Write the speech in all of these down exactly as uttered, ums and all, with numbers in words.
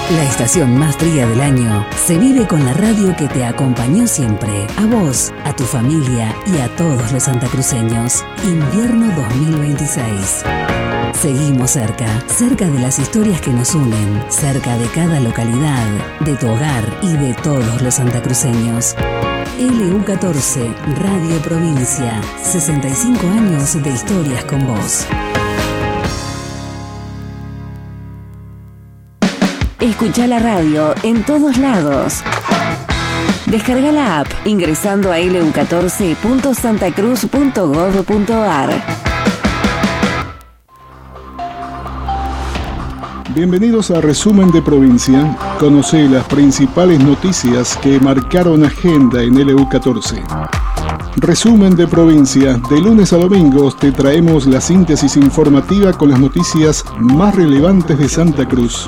La estación más fría del año se vive con la radio que te acompañó siempre. A vos, a tu familia y a todos los santacruceños. Invierno dos mil veintiséis. Seguimos cerca, cerca de las historias que nos unen, cerca de cada localidad, de tu hogar y de todos los santacruceños. L U catorce, Radio Provincia, sesenta y cinco años de historias con vos. Escucha la radio en todos lados. Descarga la app ingresando a elu catorce punto santacruz punto gov punto ar. Bienvenidos a Resumen de Provincia. Conoce las principales noticias que marcaron agenda en L U catorce. Resumen de Provincia. De lunes a domingos te traemos la síntesis informativa con las noticias más relevantes de Santa Cruz.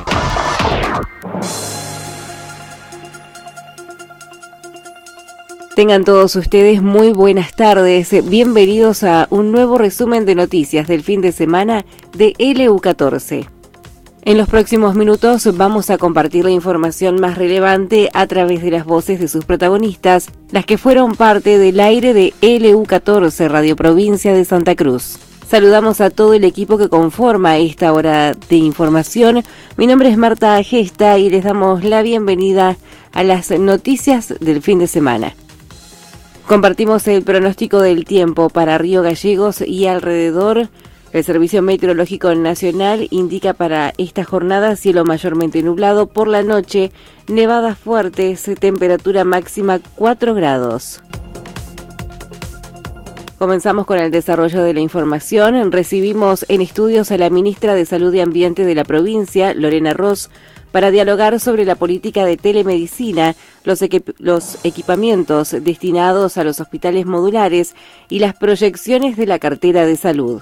Tengan todos ustedes muy buenas tardes. Bienvenidos a un nuevo resumen de noticias del fin de semana de L U catorce. En los próximos minutos vamos a compartir la información más relevante a través de las voces de sus protagonistas, las que fueron parte del aire de L U catorce, Radio Provincia de Santa Cruz. Saludamos a todo el equipo que conforma esta hora de información. Mi nombre es Marta Gesta y les damos la bienvenida a las noticias del fin de semana. Compartimos el pronóstico del tiempo para Río Gallegos y alrededor. El Servicio Meteorológico Nacional indica para esta jornada cielo mayormente nublado, por la noche nevadas fuertes, temperatura máxima cuatro grados. Comenzamos con el desarrollo de la información. Recibimos en estudios a la ministra de Salud y Ambiente de la provincia, Lorena Ross, para dialogar sobre la política de telemedicina, los, equip- los equipamientos destinados a los hospitales modulares y las proyecciones de la cartera de salud.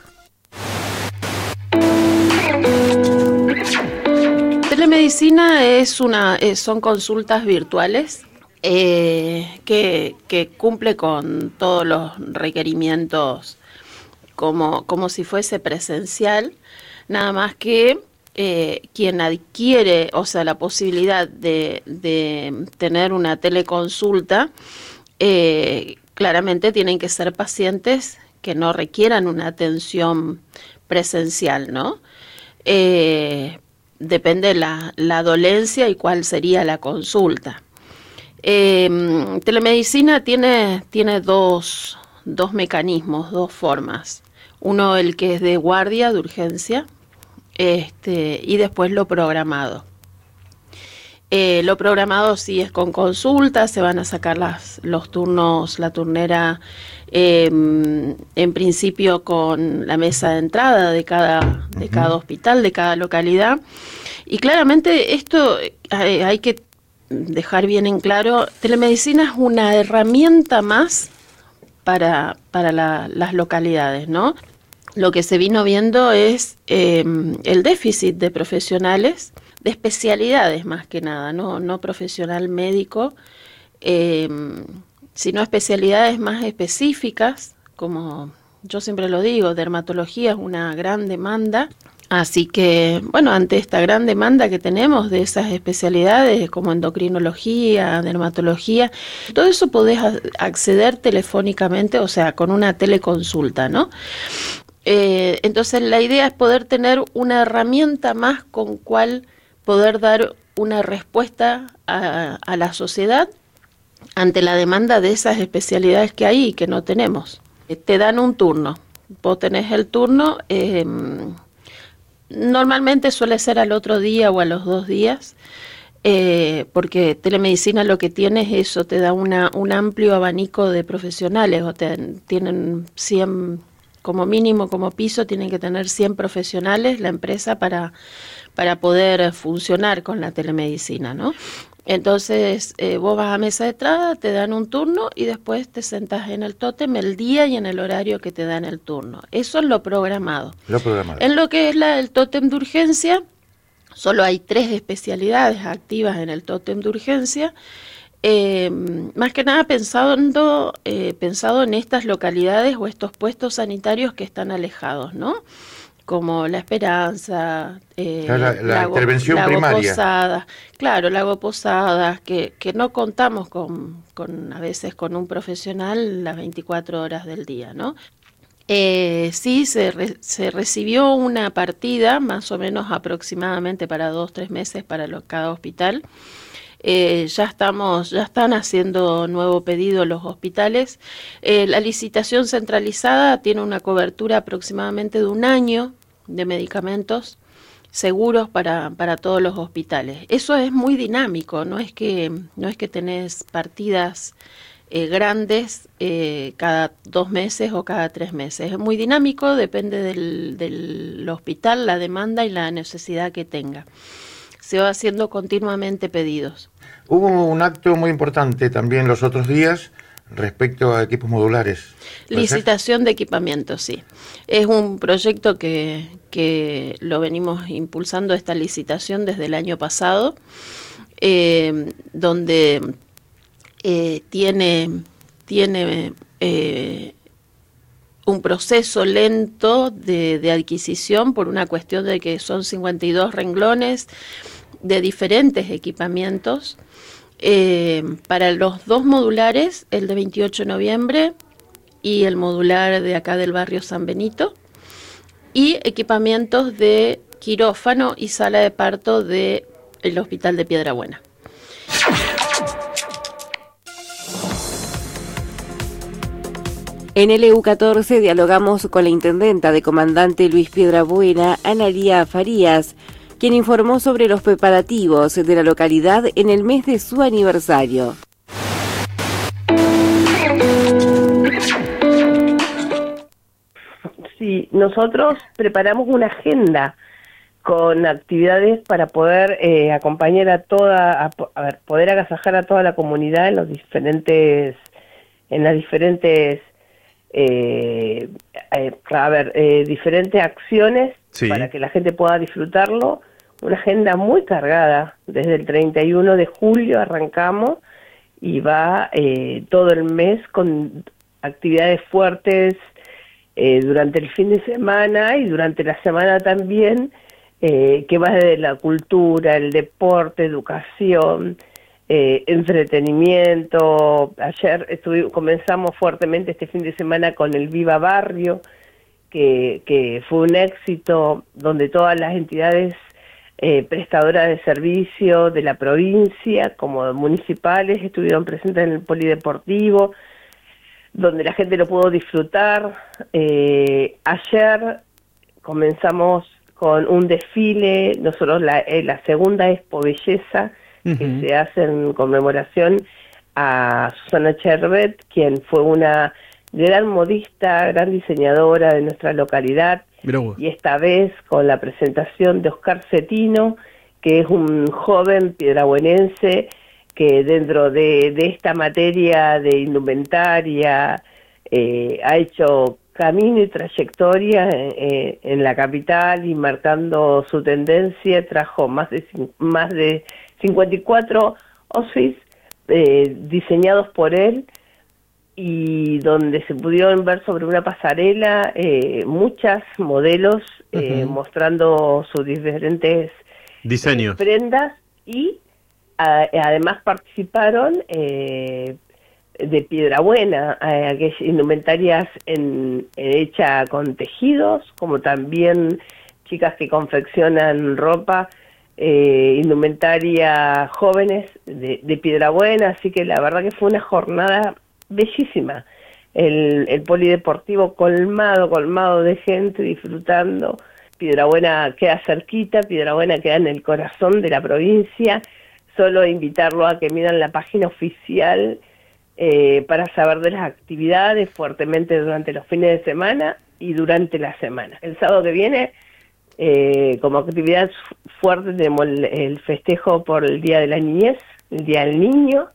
Telemedicina es una, es, son consultas virtuales eh, que, que cumple con todos los requerimientos como, como si fuese presencial, nada más que Eh, quien adquiere, o sea, la posibilidad de, de tener una teleconsulta, eh, claramente tienen que ser pacientes que no requieran una atención presencial, ¿no? Eh, depende la, la dolencia y cuál sería la consulta. Eh, telemedicina tiene, tiene dos, dos mecanismos, dos formas. Uno, el que es de guardia, de urgencia, Este, y después lo programado. Eh, lo programado sí es con consultas, se van a sacar las, los turnos, la turnera eh, en principio con la mesa de entrada de cada, de cada hospital, de cada localidad. Y claramente esto hay, hay que dejar bien en claro, telemedicina es una herramienta más para, para la, las localidades, ¿no? Lo que se vino viendo es eh, el déficit de profesionales, de especialidades más que nada, no, no profesional médico, eh, sino especialidades más específicas, como yo siempre lo digo, dermatología es una gran demanda. Así que, bueno, ante esta gran demanda que tenemos de esas especialidades como endocrinología, dermatología, todo eso podés acceder telefónicamente, o sea, con una teleconsulta, ¿no? Eh, entonces la idea es poder tener una herramienta más con cual poder dar una respuesta a, a la sociedad ante la demanda de esas especialidades que hay y que no tenemos. Eh, te dan un turno, vos tenés el turno, eh, normalmente suele ser al otro día o a los dos días, eh, porque telemedicina lo que tiene es eso, te da una, un amplio abanico de profesionales, o te, tienen cien... como mínimo, como piso, tienen que tener cien profesionales la empresa para, para poder funcionar con la telemedicina, ¿no? Entonces, eh, vos vas a mesa de entrada, te dan un turno y después te sentás en el tótem el día y en el horario que te dan el turno. Eso es lo programado. Lo programado. En lo que es la, el tótem de urgencia, solo hay tres especialidades activas en el tótem de urgencia. Eh, más que nada pensando, eh, pensado en estas localidades o estos puestos sanitarios que están alejados, ¿no? como La Esperanza, eh, la, la Lago, intervención Lago primaria. Posadas, claro, Lago Posadas, que, que no contamos con, con a veces con un profesional las veinticuatro horas del día, ¿no? Eh, sí, se, re, se recibió una partida, más o menos aproximadamente para dos, tres meses para lo, cada hospital. Eh, ya estamos, ya están haciendo nuevo pedido los hospitales. Eh, la licitación centralizada tiene una cobertura aproximadamente de un año de medicamentos seguros para, para todos los hospitales. Eso es muy dinámico, no es que, no es que tenés partidas eh, grandes eh, cada dos meses o cada tres meses. Es muy dinámico, depende del, del hospital, la demanda y la necesidad que tenga. Se va haciendo continuamente pedidos. Hubo un acto muy importante también los otros días respecto a equipos modulares. Licitación de equipamientos, sí. Es un proyecto que, que lo venimos impulsando, esta licitación, desde el año pasado, eh, donde eh, tiene, tiene eh, un proceso lento de, de adquisición por una cuestión de que son cincuenta y dos renglones de diferentes equipamientos. Eh, para los dos modulares, el de veintiocho de noviembre y el modular de acá del barrio San Benito, y equipamientos de quirófano y sala de parto del Hospital de Piedrabuena. En L U catorce dialogamos con la intendenta de Comandante Luis Piedrabuena, Analía Farías, quien informó sobre los preparativos de la localidad en el mes de su aniversario. Sí, nosotros preparamos una agenda con actividades para poder eh, acompañar a toda, a, a ver, poder agasajar a toda la comunidad en los diferentes, en las diferentes, eh, eh, a ver, eh, diferentes acciones. Sí. Para que la gente pueda disfrutarlo. Una agenda muy cargada. Desde el treinta y uno de julio arrancamos y va eh, todo el mes con actividades fuertes eh, durante el fin de semana y durante la semana también, eh, que va desde la cultura, el deporte, educación, eh, entretenimiento. Ayer estuvimos, comenzamos fuertemente este fin de semana con el Viva Barrio, Que, que fue un éxito, donde todas las entidades eh, prestadoras de servicio de la provincia, como municipales, estuvieron presentes en el polideportivo, donde la gente lo pudo disfrutar. Eh, ayer comenzamos con un desfile, nosotros la, eh, la segunda Expo Belleza, uh-huh. que se hace en conmemoración a Susana Chervet, quien fue una gran modista, gran diseñadora de nuestra localidad, y esta vez con la presentación de Oscar Cetino, que es un joven piedrabuenense que dentro de, de esta materia de indumentaria eh, ha hecho camino y trayectoria eh, en la capital, y marcando su tendencia trajo más de, más de cincuenta y cuatro outfits eh, diseñados por él, y donde se pudieron ver sobre una pasarela eh, muchas modelos eh, uh-huh. mostrando sus diferentes diseños, eh, prendas, y a, además participaron eh, de Piedrabuena, eh, aquellas indumentarias en, en, hecha con tejidos, como también chicas que confeccionan ropa, eh, indumentaria jóvenes de, de Piedrabuena, así que la verdad que fue una jornada bellísima. El, el polideportivo colmado, colmado de gente disfrutando. Piedrabuena queda cerquita, Piedrabuena queda en el corazón de la provincia. Solo invitarlo a que miren la página oficial eh, para saber de las actividades fuertemente durante los fines de semana y durante la semana. El sábado que viene, eh, como actividad fuerte, tenemos el, el festejo por el Día de la Niñez, el Día del Niño.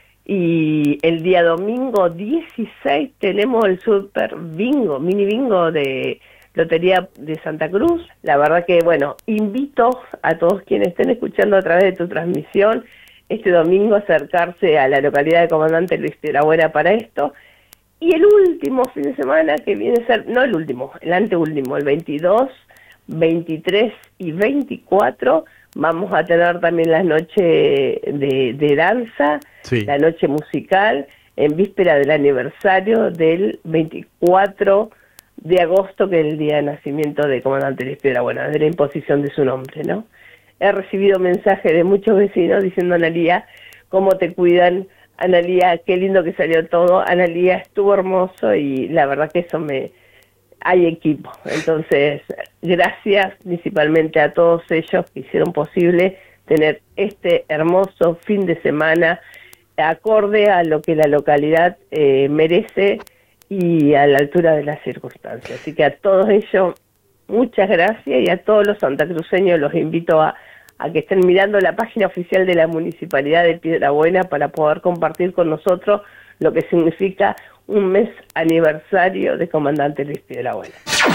Y el día domingo dieciséis tenemos el super bingo, mini bingo de Lotería de Santa Cruz. La verdad que, bueno, invito a todos quienes estén escuchando a través de tu transmisión este domingo a acercarse a la localidad de Comandante Luis Piedrabuena para esto. Y el último fin de semana, que viene a ser, no el último, el anteúltimo, el veintidós, veintitrés y veinticuatro vamos a tener también la noche de, de danza, sí. La noche musical, en víspera del aniversario del veinticuatro de agosto, que es el día de nacimiento de Comandante Luis Piedrabuena, de la imposición de su nombre, ¿no? He recibido mensajes de muchos vecinos diciendo, Analía, ¿cómo te cuidan? Analía, qué lindo que salió todo. Analía, estuvo hermoso, y la verdad que eso me... hay equipo. Entonces, gracias principalmente a todos ellos que hicieron posible tener este hermoso fin de semana acorde a lo que la localidad eh, merece y a la altura de las circunstancias. Así que a todos ellos, muchas gracias, y a todos los santacruceños los invito a, a que estén mirando la página oficial de la Municipalidad de Piedrabuena para poder compartir con nosotros lo que significa un mes aniversario de Comandante Luis Piedrabuena.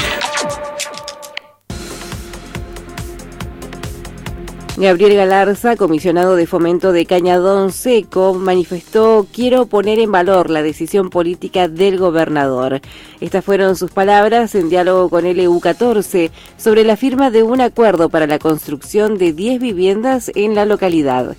Gabriel Galarza, comisionado de Fomento de Cañadón Seco, manifestó: quiero poner en valor la decisión política del gobernador. Estas fueron sus palabras en diálogo con L U catorce sobre la firma de un acuerdo para la construcción de diez viviendas en la localidad.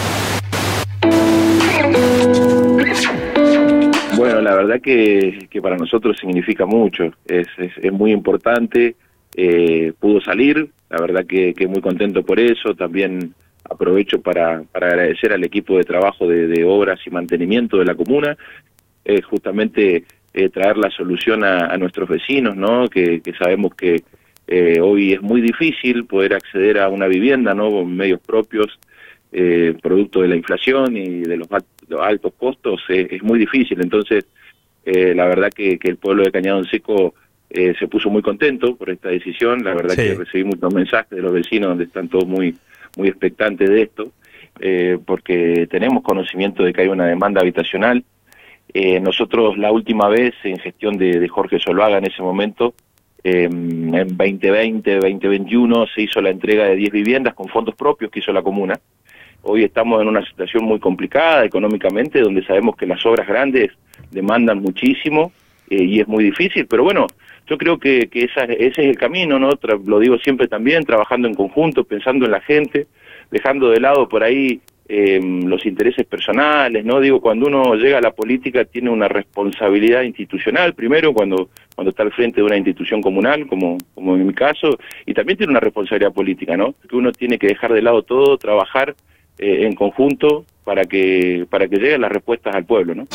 Bueno, la verdad que, que para nosotros significa mucho, es, es, es muy importante, eh, pudo salir, la verdad que, que muy contento por eso. También aprovecho para, para agradecer al equipo de trabajo de, de obras y mantenimiento de la comuna, eh, justamente eh, traer la solución a, a nuestros vecinos, ¿no? Que, que sabemos que eh, hoy es muy difícil poder acceder a una vivienda, ¿no? Con medios propios, eh, producto de la inflación y de los los altos costos, eh, es muy difícil. Entonces, eh, la verdad que, que el pueblo de Cañadón Seco eh, se puso muy contento por esta decisión. La verdad sí. que recibí muchos mensajes de los vecinos donde están todos muy, muy expectantes de esto, eh, porque tenemos conocimiento de que hay una demanda habitacional. Eh, nosotros la última vez, en gestión de, de Jorge Solvaga en ese momento, eh, en veinte veinte, veinte veintiuno, se hizo la entrega de diez viviendas con fondos propios que hizo la comuna. Hoy estamos en una situación muy complicada económicamente, donde sabemos que las obras grandes demandan muchísimo eh, y es muy difícil, pero bueno, yo creo que, que esa, ese es el camino, ¿no? Tra- lo digo siempre también, trabajando en conjunto, pensando en la gente, dejando de lado por ahí eh, los intereses personales, ¿no? Digo, cuando uno llega a la política tiene una responsabilidad institucional, primero cuando, cuando está al frente de una institución comunal, como, como en mi caso, y también tiene una responsabilidad política, ¿no? Que uno tiene que dejar de lado todo, trabajar Eh, en conjunto para que para que lleguen las respuestas al pueblo, ¿no?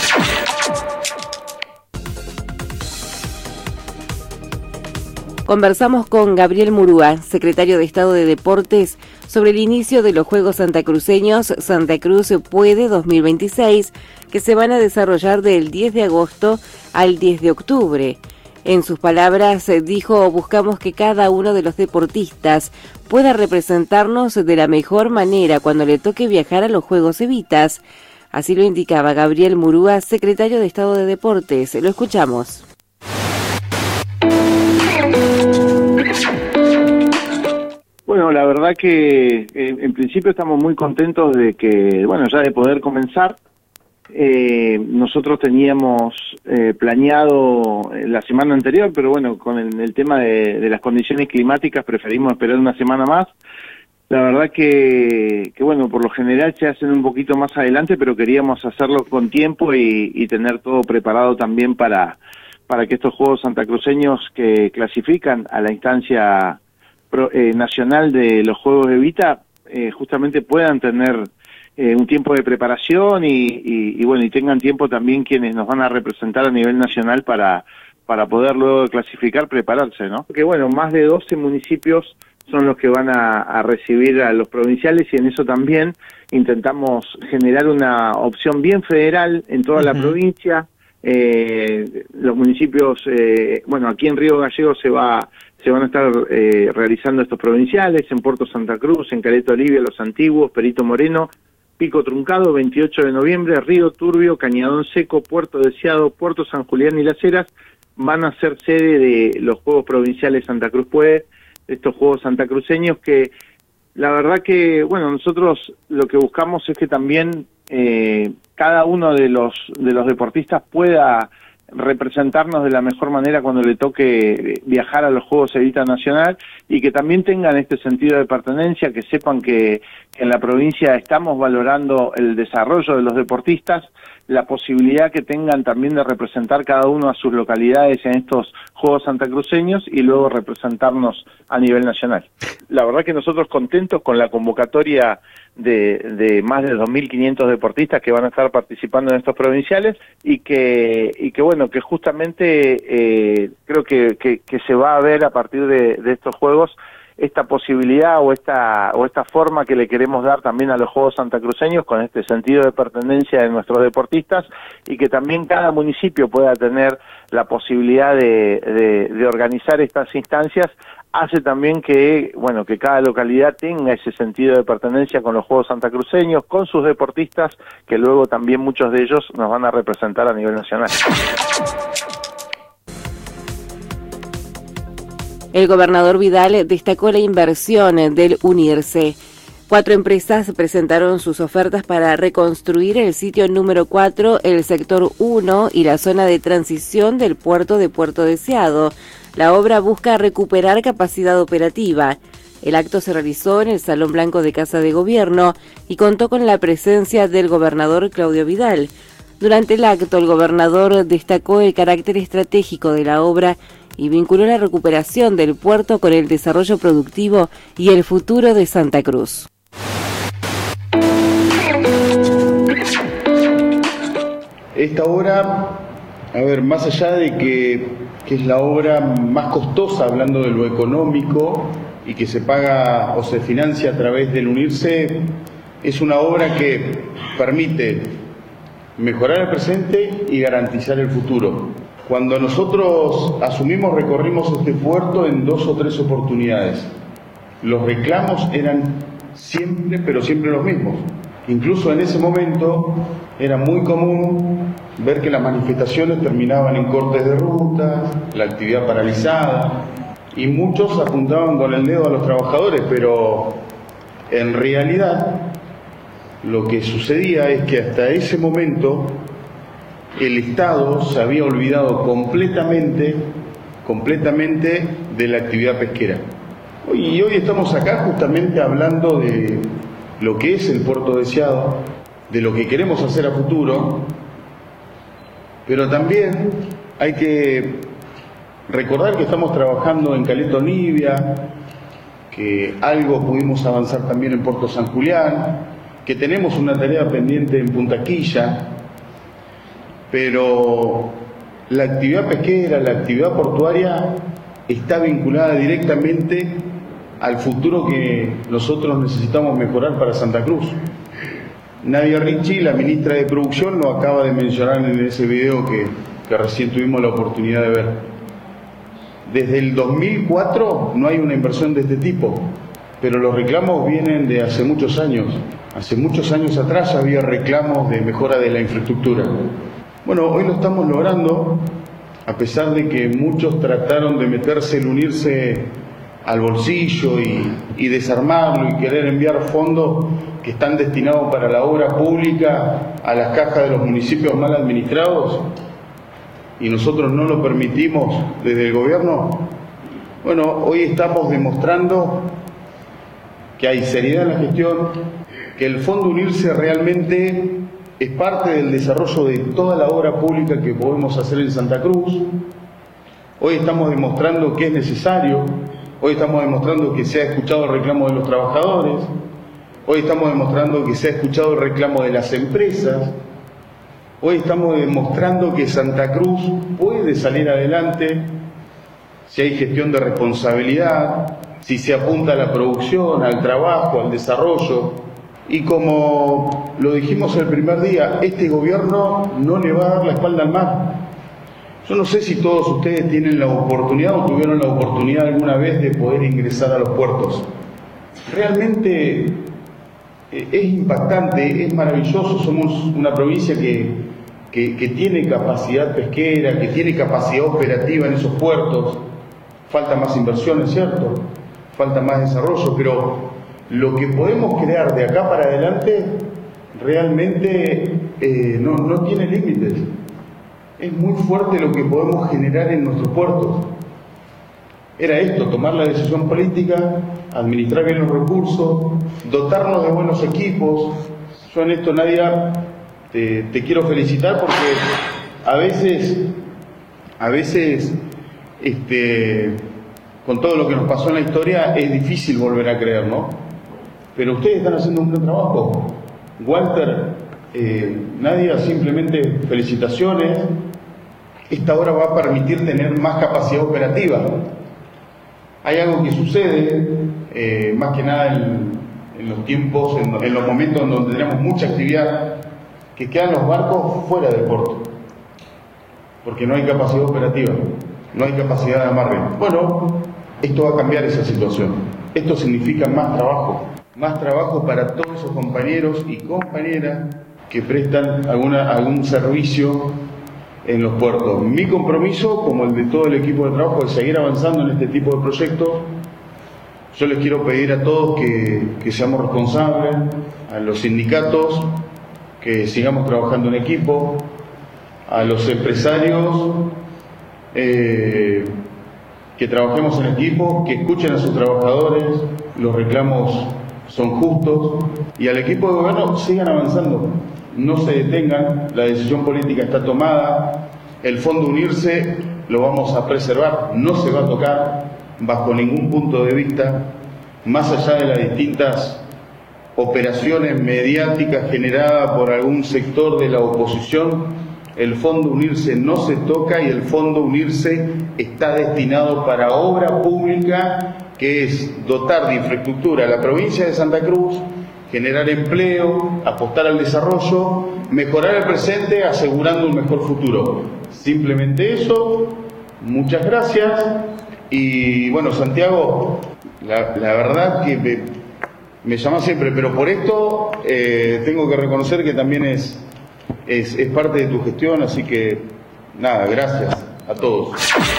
Conversamos con Gabriel Murúa, secretario de Estado de Deportes, sobre el inicio de los Juegos Santacruceños Santa Cruz Puede dos mil veintiséis, que se van a desarrollar del diez de agosto al diez de octubre. En sus palabras, dijo: buscamos que cada uno de los deportistas pueda representarnos de la mejor manera cuando le toque viajar a los Juegos Evitas. Así lo indicaba Gabriel Murúa, secretario de Estado de Deportes. Lo escuchamos. Bueno, la verdad que eh, en principio estamos muy contentos de que, bueno, ya de poder comenzar. Eh, nosotros teníamos eh, planeado la semana anterior, pero bueno, con el, el tema de, de las condiciones climáticas preferimos esperar una semana más. La verdad que, que bueno, por lo general se hacen un poquito más adelante, pero queríamos hacerlo con tiempo y, y tener todo preparado también para, para que estos Juegos santacruceños que clasifican a la instancia pro, eh, nacional de los Juegos Evita eh, justamente puedan tener Eh, un tiempo de preparación y, y, y bueno, y tengan tiempo también quienes nos van a representar a nivel nacional para, para poder luego clasificar, prepararse, ¿no? Porque bueno, más de doce municipios son los que van a, a recibir a los provinciales, y en eso también intentamos generar una opción bien federal en toda uh-huh. la provincia. Eh, los municipios, eh, bueno, aquí en Río Gallegos se va se van a estar eh, realizando estos provinciales, en Puerto Santa Cruz, en Caleta Olivia, Los Antiguos, Perito Moreno, Pico Truncado, veintiocho de noviembre, Río Turbio, Cañadón Seco, Puerto Deseado, Puerto San Julián y Las Heras van a ser sede de los Juegos Provinciales Santa Cruz Puede, estos Juegos santacruceños que la verdad que, bueno, nosotros lo que buscamos es que también eh, cada uno de los de los deportistas pueda representarnos de la mejor manera cuando le toque viajar a los Juegos Evita Nacional, y que también tengan este sentido de pertenencia, que sepan que, que en la provincia estamos valorando el desarrollo de los deportistas, la posibilidad que tengan también de representar cada uno a sus localidades en estos Juegos santacruceños y luego representarnos a nivel nacional. La verdad que nosotros contentos con la convocatoria de, de más de dos mil quinientos deportistas que van a estar participando en estos provinciales, y que, y que bueno, que justamente eh, creo que, que, que se va a ver a partir de, de estos Juegos esta posibilidad o esta o esta forma que le queremos dar también a los Juegos santacruceños, con este sentido de pertenencia de nuestros deportistas, y que también cada municipio pueda tener la posibilidad de, de, de organizar estas instancias, hace también que, bueno, que cada localidad tenga ese sentido de pertenencia con los Juegos santacruceños, con sus deportistas, que luego también muchos de ellos nos van a representar a nivel nacional. El gobernador Vidal destacó la inversión del Unirse. Cuatro empresas presentaron sus ofertas para reconstruir el sitio número cuatro, el sector uno y la zona de transición del puerto de Puerto Deseado. La obra busca recuperar capacidad operativa. El acto se realizó en el Salón Blanco de Casa de Gobierno y contó con la presencia del gobernador Claudio Vidal. Durante el acto, el gobernador destacó el carácter estratégico de la obra y vinculó la recuperación del puerto con el desarrollo productivo y el futuro de Santa Cruz. Esta obra, a ver, más allá de que, que es la obra más costosa, hablando de lo económico, y que se paga o se financia a través del Unirse, es una obra que permite mejorar el presente y garantizar el futuro. Cuando nosotros asumimos, recorrimos este puerto en dos o tres oportunidades. Los reclamos eran siempre, pero siempre los mismos. Incluso en ese momento era muy común ver que las manifestaciones terminaban en cortes de ruta, la actividad paralizada, y muchos apuntaban con el dedo a los trabajadores, pero en realidad lo que sucedía es que hasta ese momento el Estado se había olvidado completamente, completamente de la actividad pesquera. Y hoy estamos acá justamente hablando de lo que es el Puerto Deseado, de lo que queremos hacer a futuro, pero también hay que recordar que estamos trabajando en Caleta Olivia, que algo pudimos avanzar también en Puerto San Julián, que tenemos una tarea pendiente en Punta Quilla, pero la actividad pesquera, la actividad portuaria está vinculada directamente al futuro que nosotros necesitamos mejorar para Santa Cruz. Nadia Ricci, la ministra de Producción, lo acaba de mencionar en ese video que, que recién tuvimos la oportunidad de ver. Desde el dos mil cuatro no hay una inversión de este tipo, pero los reclamos vienen de hace muchos años. Hace muchos años atrás había reclamos de mejora de la infraestructura. Bueno, hoy lo estamos logrando, a pesar de que muchos trataron de meterse, el Unirse al bolsillo y, y desarmarlo y querer enviar fondos que están destinados para la obra pública a las cajas de los municipios mal administrados, y nosotros no lo permitimos desde el gobierno. Bueno, hoy estamos demostrando que hay seriedad en la gestión, que el Fondo Unirse realmente es parte del desarrollo de toda la obra pública que podemos hacer en Santa Cruz. Hoy estamos demostrando que es necesario, hoy estamos demostrando que se ha escuchado el reclamo de los trabajadores, hoy estamos demostrando que se ha escuchado el reclamo de las empresas, hoy estamos demostrando que Santa Cruz puede salir adelante si hay gestión de responsabilidad, si se apunta a la producción, al trabajo, al desarrollo. Y como lo dijimos el primer día, este gobierno no le va a dar la espalda al mar. Yo no sé si todos ustedes tienen la oportunidad o tuvieron la oportunidad alguna vez de poder ingresar a los puertos. Realmente es impactante, es maravilloso. Somos una provincia que, que, que tiene capacidad pesquera, que tiene capacidad operativa en esos puertos. Falta más inversión, es cierto, falta más desarrollo, pero lo que podemos crear de acá para adelante realmente eh, no, no tiene límites. es muy fuerte lo que podemos generar en nuestros puertos. Era esto, tomar la decisión política, administrar bien los recursos, dotarnos de buenos equipos. Yo en esto, Nadia, te, te quiero felicitar porque a veces, a veces, este, con todo lo que nos pasó en la historia, es difícil volver a creer, ¿no? Pero ustedes están haciendo un buen trabajo. Walter, eh, Nadia, simplemente felicitaciones. Esta hora va a permitir tener más capacidad operativa. Hay algo que sucede, eh, más que nada en, en los tiempos, en, en los momentos en donde tenemos mucha actividad, que quedan los barcos fuera del puerto, porque no hay capacidad operativa, no hay capacidad de amarre. Bueno, esto va a cambiar esa situación. Esto significa más trabajo, más trabajo para todos esos compañeros y compañeras que prestan alguna, algún servicio en los puertos. Mi compromiso, como el de todo el equipo de trabajo, es seguir avanzando en este tipo de proyectos. Yo les quiero pedir a todos que, que seamos responsables, a los sindicatos, que sigamos trabajando en equipo, a los empresarios, eh, que trabajemos en equipo, que escuchen a sus trabajadores, los reclamos son justos, y al equipo de gobierno sigan avanzando. No se detengan, la decisión política está tomada, el Fondo Unirse lo vamos a preservar, no se va a tocar bajo ningún punto de vista, más allá de las distintas operaciones mediáticas generadas por algún sector de la oposición. El Fondo Unirse no se toca y el Fondo Unirse está destinado para obra pública, que es dotar de infraestructura a la provincia de Santa Cruz, generar empleo, apostar al desarrollo, mejorar el presente, asegurando un mejor futuro. Simplemente eso. Muchas gracias. Y bueno, Santiago, la, la verdad que me, me llama siempre, pero por esto eh, tengo que reconocer que también es, es, es parte de tu gestión, así que nada, gracias a todos.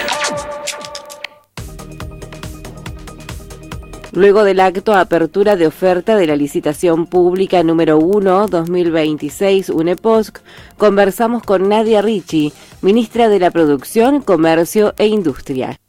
Luego del acto apertura de oferta de la licitación pública número uno dos mil veintiséis UNEPOSC, conversamos con Nadia Ricci, ministra de la Producción, Comercio e Industria.